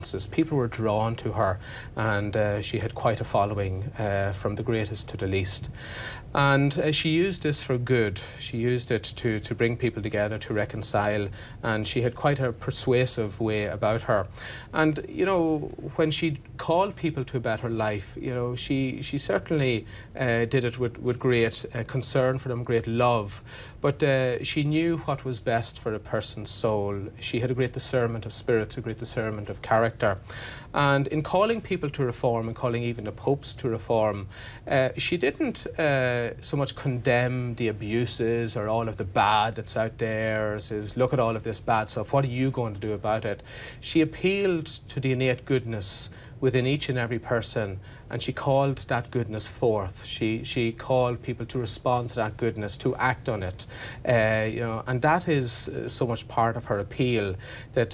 People were drawn to her, and she had quite a following from the greatest to the least. And she used this for good. She used it to bring people together, to reconcile, and she had quite a persuasive way about her. And, you know, when she called people to a better life, you know, she certainly did it with great concern for them, great love. But she knew what was best for a person's soul. She had a great discernment of spirits, a great discernment of character. And in calling people to reform, and calling even the popes to reform, she didn't so much condemn the abuses or all of the bad that's out there, or says, look at all of this bad stuff, what are you going to do about it? She appealed to the innate goodness within each and every person, and she called that goodness forth. She called people to respond to that goodness, to act on it, you know, and that is so much part of her appeal, that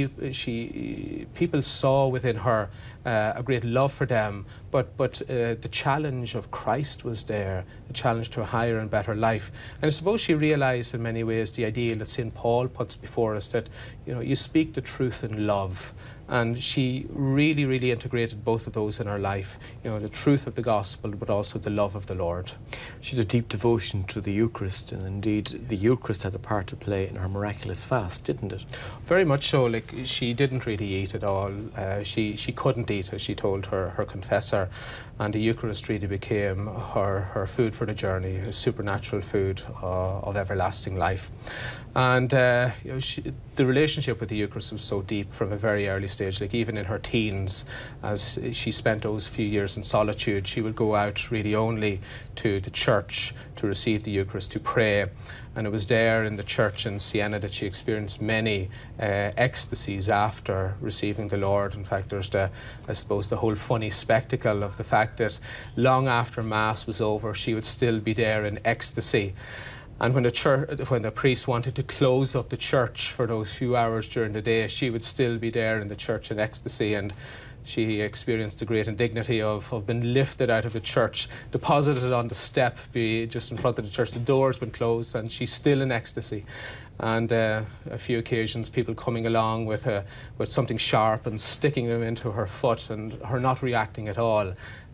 people saw within her a great love for them, but the challenge of Christ was there, the challenge to a higher and better life. And I suppose she realised in many ways the ideal that St. Paul puts before us, that, you know, you speak the truth in love. And she really, really integrated both of those in her life, you know, the truth of the gospel, but also the love of the Lord. She had a deep devotion to the Eucharist, and indeed the Eucharist had a part to play in her miraculous fast, didn't it? Very much so. Like, she didn't really eat at all. She couldn't eat, as she told her confessor, and the Eucharist really became her food for the journey, a supernatural food of everlasting life. And you know, the relationship with the Eucharist was so deep from a very early stage. Like, even in her teens, as she spent those few years in solitude, she would go out really only to the church to receive the Eucharist, to pray. And it was there in the church in Siena that she experienced many ecstasies after receiving the Lord. In fact, there's I suppose, the whole funny spectacle of the fact that long after Mass was over, she would still be there in ecstasy. And when the priest wanted to close up the church for those few hours during the day, she would still be there in the church in ecstasy. And she experienced the great indignity of being lifted out of the church, deposited on the step just in front of the church. The door's been closed, and she's still in ecstasy. And a few occasions, people coming along with something sharp and sticking them into her foot, and her not reacting at all.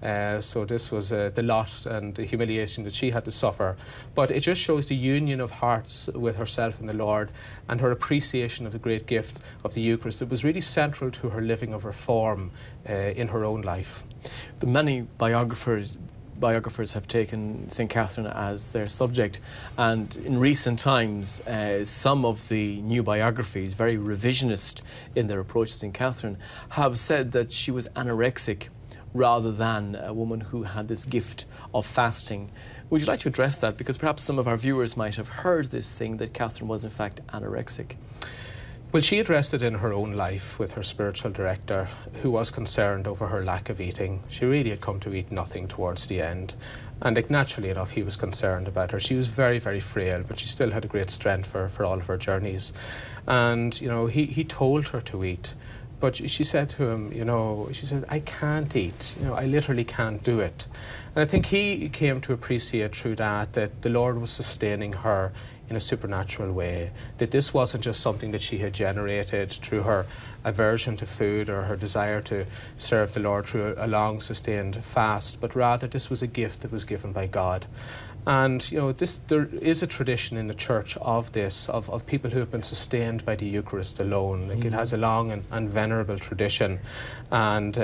So this was the lot and the humiliation that she had to suffer. But it just shows the union of hearts with herself and the Lord, and her appreciation of the great gift of the Eucharist. It was really central to her living of reform in her own life. The many biographers have taken St. Catherine as their subject, and in recent times some of the new biographies, very revisionist in their approach to St. Catherine, have said that she was anorexic rather than a woman who had this gift of fasting. Would you like to address that? Because perhaps some of our viewers might have heard this thing, that Catherine was in fact anorexic. Well, she addressed it in her own life with her spiritual director, who was concerned over her lack of eating. She really had come to eat nothing towards the end. And like, naturally enough, he was concerned about her. She was very, very frail, but she still had a great strength for all of her journeys. And, you know, he told her to eat. But she said to him, you know, she said, I can't eat. You know, I literally can't do it. And I think he came to appreciate through that the Lord was sustaining her in a supernatural way, that this wasn't just something that she had generated through her aversion to food or her desire to serve the Lord through a long sustained fast, but rather this was a gift that was given by God. And, you know, there is a tradition in the church of this, of people who have been sustained by the Eucharist alone. Like, it has a long and venerable tradition. And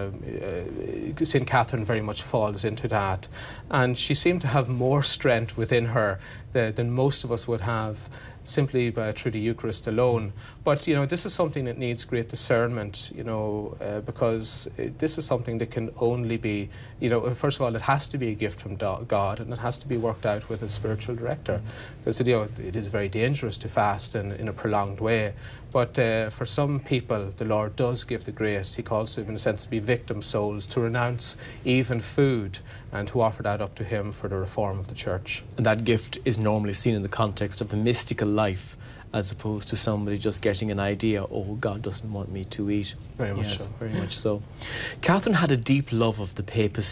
St. Catherine very much falls into that. And she seemed to have more strength within her than most of us would have, simply through the Eucharist alone. But, you know, this is something that needs great discernment, you know, because this is something that can only be, you know, first of all, it has to be a gift from God, and it has to be worked out with a spiritual director. Because, you know, it is very dangerous to fast in a prolonged way. But for some people, the Lord does give the grace. He calls them, in a sense, to be victim souls, to renounce even food, and to offer that up to Him for the reform of the Church. And that gift is normally seen in the context of a mystical life, as opposed to somebody just getting an idea, oh, God doesn't want me to eat. Very much so. Very much so. Catherine had a deep love of the papacy.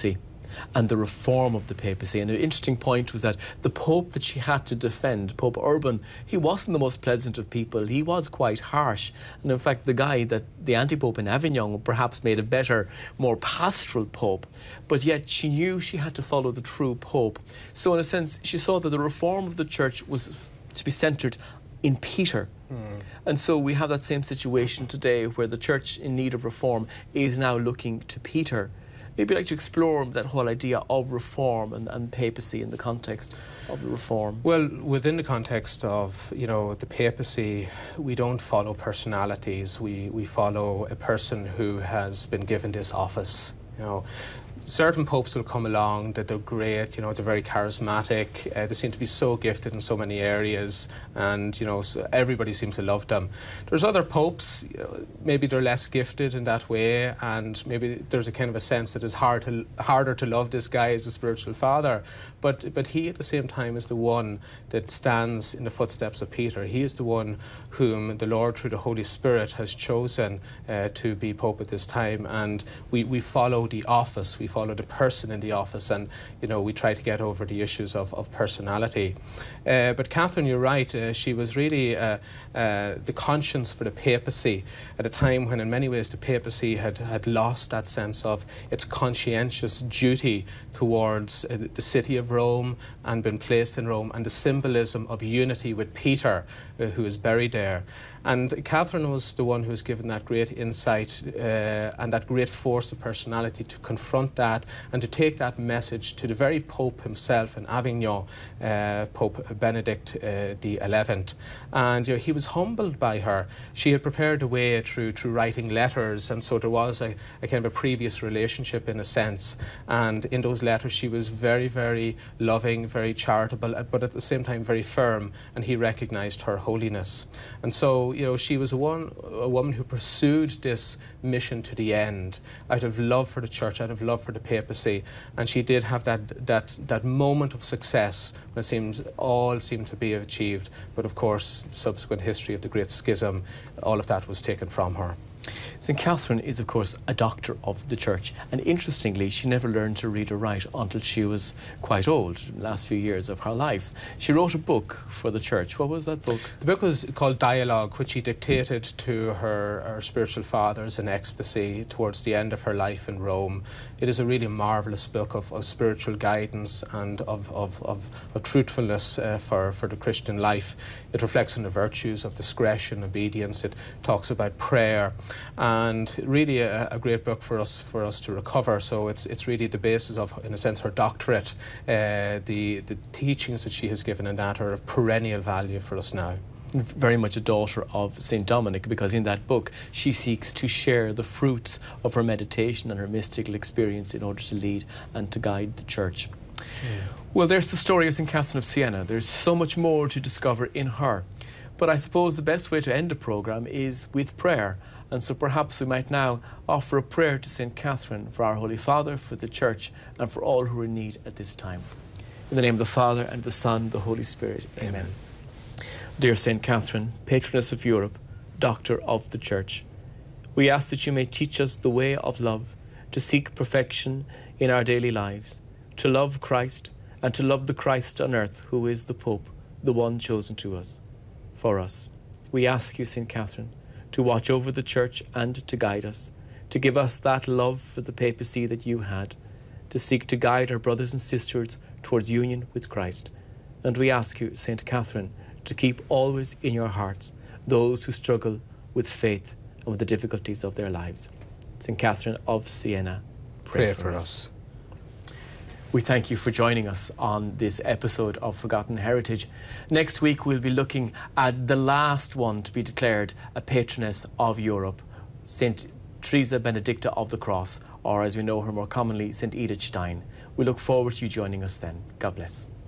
and the reform of the papacy. And an interesting point was that the Pope that she had to defend, Pope Urban, he wasn't the most pleasant of people. He was quite harsh. And in fact, the guy that the anti-Pope in Avignon perhaps made a better, more pastoral Pope. But yet she knew she had to follow the true Pope. So in a sense, she saw that the reform of the Church was to be centred in Peter. And so we have that same situation today where the Church in need of reform is now looking to Peter. Maybe I'd like to explore that whole idea of reform and papacy in the context of the reform. Well, within the context of, you know, the papacy, we don't follow personalities. We follow a person who has been given this office. You know, certain popes will come along that they're great, you know, they're very charismatic, they seem to be so gifted in so many areas, and, you know, so everybody seems to love them. There's other popes, you know, maybe they're less gifted in that way, and maybe there's a kind of a sense that it's harder to love this guy as a spiritual father, but he at the same time is the one that stands in the footsteps of Peter. He is the one whom the Lord through the Holy Spirit has chosen to be Pope at this time, and we follow the office, we follow the person in the office, and, you know, we try to get over the issues of personality. But Catherine, you're right, she was really the conscience for the papacy at a time when in many ways the papacy had lost that sense of its conscientious duty towards the city of Rome and been placed in Rome, and the symbolism of unity with Peter, who is buried there. And Catherine was the one who was given that great insight and that great force of personality to confront that and to take that message to the very Pope himself in Avignon, Pope Benedict XI. And, you know, he was humbled by her. She had prepared a way through writing letters, and so there was a kind of a previous relationship in a sense. And in those letters she was very, very loving, very charitable, but at the same time very firm, and he recognised her holiness. And so, you know, she was a woman who pursued this mission to the end out of love for the Church, out of love for the papacy, and she did have that moment of success when all seemed to be achieved. But of course, the subsequent history of the Great Schism, all of that was taken from her. St. Catherine is, of course, a doctor of the Church, and interestingly, she never learned to read or write until she was quite old, the last few years of her life. She wrote a book for the Church. What was that book? The book was called Dialogue, which she dictated to her spiritual fathers in ecstasy towards the end of her life in Rome. It is a really marvellous book of spiritual guidance and of truthfulness for the Christian life. It reflects on the virtues of discretion, obedience. It talks about prayer, and really a great book for us to recover. So it's really the basis of, in a sense, her doctorate. The teachings that she has given in that are of perennial value for us now. Very much a daughter of St. Dominic, because in that book she seeks to share the fruits of her meditation and her mystical experience in order to lead and to guide the Church. Well, there's the story of St. Catherine of Siena. There's so much more to discover in her. But I suppose the best way to end the programme is with prayer. And so perhaps we might now offer a prayer to St. Catherine for our Holy Father, for the Church, and for all who are in need at this time. In the name of the Father, and the Son, and the Holy Spirit. Amen. Dear St. Catherine, patroness of Europe, doctor of the Church, we ask that you may teach us the way of love, to seek perfection in our daily lives, to love Christ, and to love the Christ on earth, who is the Pope, the one chosen to us, for us. We ask you, St. Catherine, to watch over the Church and to guide us, to give us that love for the papacy that you had, to seek to guide our brothers and sisters towards union with Christ. And we ask you, St. Catherine, to keep always in your hearts those who struggle with faith and with the difficulties of their lives. St. Catherine of Siena, pray for us. We thank you for joining us on this episode of Forgotten Heritage. Next week we'll be looking at the last one to be declared a patroness of Europe, St. Teresa Benedicta of the Cross, or as we know her more commonly, St. Edith Stein. We look forward to you joining us then. God bless.